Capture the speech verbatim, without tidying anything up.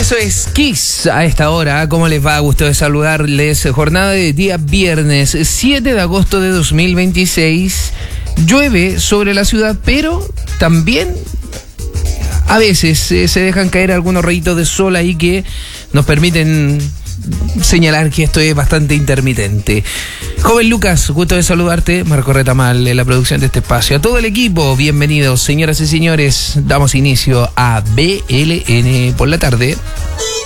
Eso es Kiss a esta hora. ¿Cómo les va? Gusto de saludarles. Jornada de día viernes siete de agosto de dos mil veintiséis. Llueve sobre la ciudad, pero también a veces eh, se dejan caer algunos rayitos de sol ahí que nos permiten señalar que esto es bastante intermitente. Joven Lucas, gusto de saludarte. Marco Retamal en la producción de este espacio. A todo el equipo, bienvenidos, señoras y señores. Damos inicio a B L N por la tarde.